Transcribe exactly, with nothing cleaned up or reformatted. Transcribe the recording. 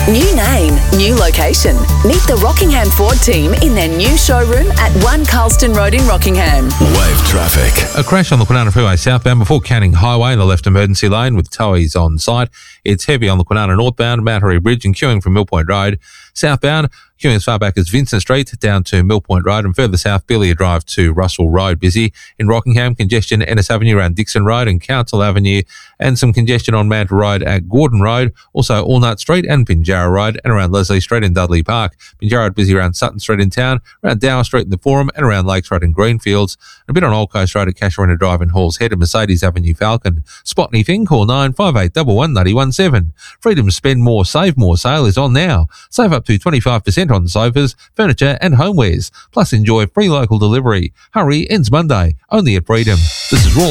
New name, new location. Meet the Rockingham Ford team in their new showroom at one Carlston Road in Rockingham. Wave traffic. A crash on the Kwinana Freeway southbound before Canning Highway in the left emergency lane with towies on site. It's heavy on the Kwinana northbound, Mount Harry Bridge and queuing from Mill Point Road. Southbound, queuing as far back as Vincent Street down to Mill Point Road and further south, Billia Drive to Russell Road. Busy in Rockingham, congestion Ennis Avenue around Dixon Road and Council Avenue, and some congestion on Mantle Road at Gordon Road, also Allnut Street and Pinjarra Road, and around Leslie Street in Dudley Park. Pinjarra Road busy around Sutton Street in town, around Dower Street in the Forum, and around Lakes Road in Greenfields. A bit on Old Coast Road at Casuarina Drive in Halls Head and Mercedes Avenue Falcon. Spot anything, call nine five eight one one, nine one seven. Freedom Spend More, Save More sale is on now. Save up to twenty-five percent on sofas, furniture and homewares. Plus enjoy free local delivery. Hurry, ends Monday. Only at Freedom. This is Raw.